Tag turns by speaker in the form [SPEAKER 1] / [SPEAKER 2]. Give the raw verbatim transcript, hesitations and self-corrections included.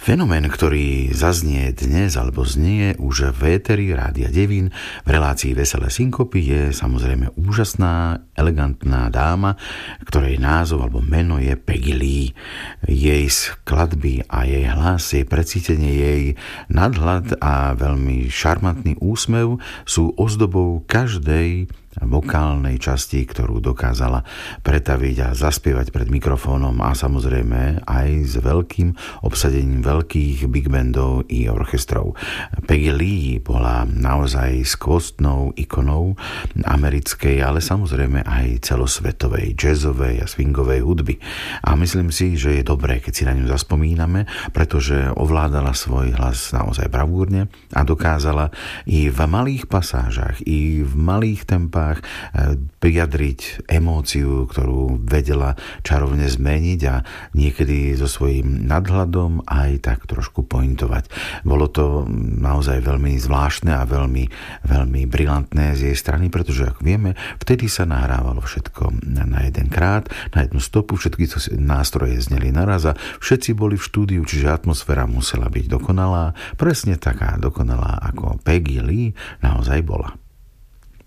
[SPEAKER 1] Fenomén, ktorý zaznie dnes alebo znie už v éteri Rádia Devín v relácii Veselé synkopy, je samozrejme úžasná, elegantná dáma, ktorej názov alebo meno je Peggy Lee. Jej skladby a jej hlas, jej precítenie, jej nadhľad a veľmi šarmantný úsmev sú ozdobou každej vokálnej časti, ktorú dokázala pretaviť a zaspievať pred mikrofónom a samozrejme aj s veľkým obsadením veľkých big bandov i orchestrov. Peggy Lee bola naozaj skvostnou ikonou americkej, ale samozrejme aj celosvetovej jazzovej a swingovej hudby. A myslím si, že je dobré, keď si na ňu zaspomíname, pretože ovládala svoj hlas naozaj bravúrne a dokázala i v malých pasážach, i v malých tempách vyjadriť emóciu, ktorú vedela čarovne zmeniť a niekedy so svojím nadhľadom aj tak trošku pointovať. Bolo to naozaj veľmi zvláštne a veľmi, veľmi brilantné z jej strany, pretože ako vieme, vtedy sa nahrávalo všetko na jeden krát, na jednu stopu, všetky nástroje zneli naraz a všetci boli v štúdiu, čiže atmosféra musela byť dokonalá, presne taká dokonalá, ako Peggy Lee naozaj bola.